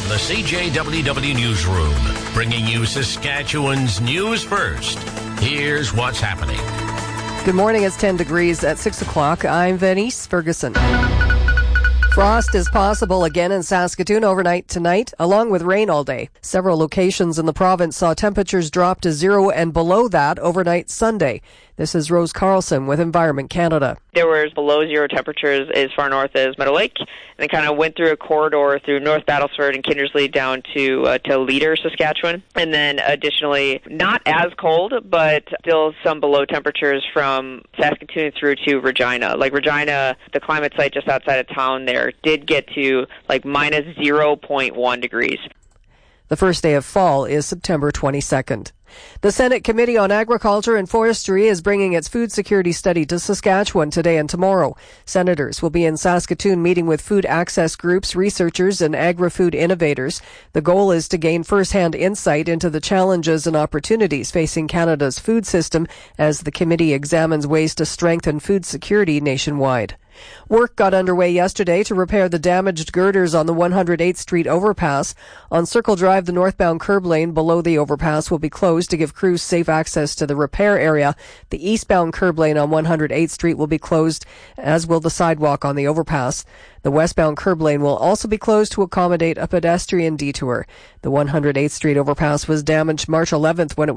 the CJWW Newsroom, bringing you Saskatchewan's news first. Here's what's happening. Good morning. It's 10 degrees at 6 o'clock. I'm Venice Ferguson. Frost is possible again in Saskatoon overnight tonight, along with rain all day. Several locations in the province saw temperatures drop to zero and below that overnight Sunday. This is Rose Carlson with Environment Canada. There was below zero temperatures as far north as Meadow Lake, and it kind of went through a corridor through North Battleford and Kindersley down to Leader, Saskatchewan. And then additionally, not as cold, but still some below temperatures from Saskatoon through to Regina. Like Regina, the climate site just outside of town there, did get to like minus 0.1 degrees. The first day of fall is September 22nd. The Senate Committee on Agriculture and Forestry is bringing its food security study to Saskatchewan today and tomorrow. Senators will be in Saskatoon meeting with food access groups, researchers, and agri-food innovators. The goal is to gain first-hand insight into the challenges and opportunities facing Canada's food system as the committee examines ways to strengthen food security nationwide. Work got underway yesterday to repair the damaged girders on the 108th Street overpass. On Circle Drive, the northbound curb lane below the overpass will be closed to give crews safe access to the repair area. The eastbound curb lane on 108th Street will be closed, as will the sidewalk on the overpass. The westbound curb lane will also be closed to accommodate a pedestrian detour. The 108th Street overpass was damaged March 11th when it